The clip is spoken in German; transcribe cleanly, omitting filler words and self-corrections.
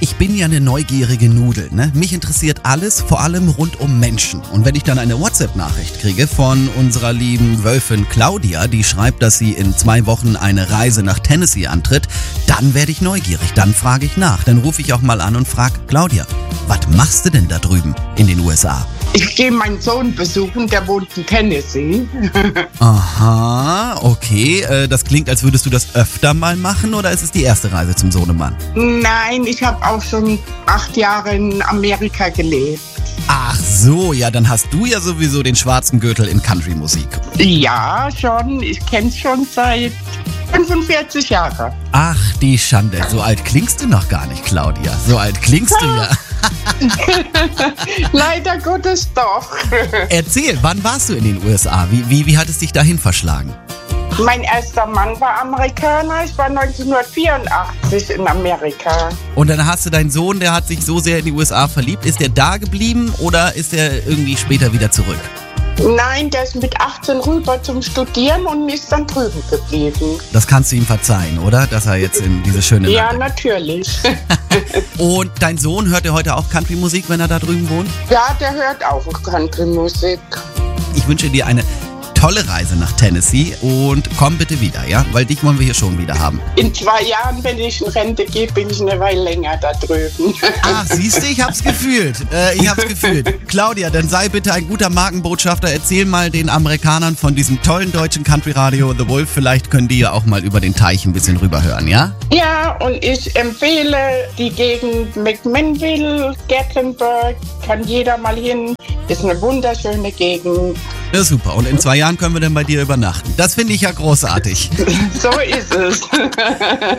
Ich bin ja eine neugierige Nudel, ne? Mich interessiert alles, vor allem rund um Menschen. Und wenn ich dann eine WhatsApp-Nachricht kriege von unserer lieben Wölfin Claudia, die schreibt, dass sie in 2 Wochen eine Reise nach Tennessee antritt, dann werde ich neugierig, dann frage ich nach. Dann rufe ich auch mal an und frage, Claudia, was machst du denn da drüben in den USA? Ich gehe meinen Sohn besuchen, der wohnt in Tennessee. Aha, okay. Das klingt, als würdest du das öfter mal machen, oder ist es die erste Reise zum Sohnemann? Nein, ich habe auch schon 8 Jahre in Amerika gelebt. Ach so, ja, dann hast du ja sowieso den schwarzen Gürtel in Country-Musik. Ja, schon. Ich kenne es schon seit 45 Jahren. Ach, die Schande. So alt klingst du noch gar nicht, Claudia. So alt klingst du ja. Leider Gottes doch. Erzähl, wann warst du in den USA? Wie hat es dich dahin verschlagen? Mein erster Mann war Amerikaner. Ich war 1984 in Amerika. Und dann hast du deinen Sohn, der hat sich so sehr in die USA verliebt. Ist der da geblieben oder ist der irgendwie später wieder zurück? Nein, der ist mit 18 rüber zum Studieren und ist dann drüben geblieben. Das kannst du ihm verzeihen, oder? Dass er jetzt in diese schöne Land... Ja, natürlich. Und dein Sohn, hört er heute auch Country-Musik, wenn er da drüben wohnt? Ja, der hört auch Country-Musik. Ich wünsche dir eine tolle Reise nach Tennessee und komm bitte wieder, ja? Weil dich wollen wir hier schon wieder haben. In 2 Jahren, wenn ich in Rente gehe, bin ich eine Weile länger da drüben. Ach, siehst du, ich hab's gefühlt. Claudia, dann sei bitte ein guter Markenbotschafter. Erzähl mal den Amerikanern von diesem tollen deutschen Country-Radio The Wolf. Vielleicht können die ja auch mal über den Teich ein bisschen rüberhören, ja? Ja, und ich empfehle die Gegend McMinnville, Gatlinburg. Kann jeder mal hin. Ist eine wunderschöne Gegend. Ja, super. Und in 2 Jahren können wir dann bei dir übernachten. Das finde ich ja großartig. So ist es.